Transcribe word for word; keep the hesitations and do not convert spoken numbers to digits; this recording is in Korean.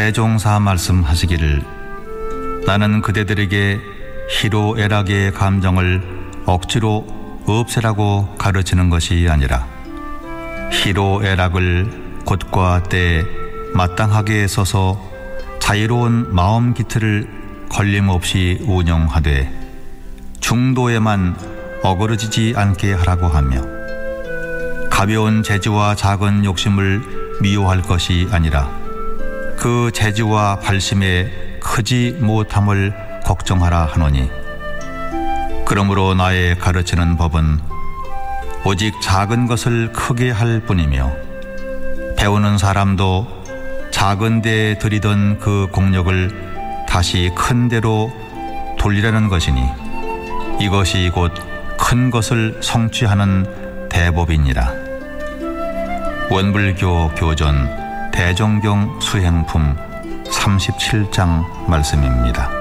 대종사 말씀하시기를 나는 그대들에게 희로애락의 감정을 억지로 없애라고 가르치는 것이 아니라 희로애락을 곳과 때에 마땅하게 써서 자유로운 마음 기틀을 걸림없이 운영하되 중도에만 어그러지지 않게 하라고 하며 가벼운 재주와 작은 욕심을 미워할 것이 아니라 그 재주와 발심에 크지 못함을 걱정하라 하노니 그러므로 나의 가르치는 법은 오직 작은 것을 크게 할 뿐이며 배우는 사람도 작은 데에 들이던 그 공력을 다시 큰 데로 돌리라는 것이니 이것이 곧 큰 것을 성취하는 대법이니라. 원불교 교전 대종경 수행품 삼십칠 장 말씀입니다.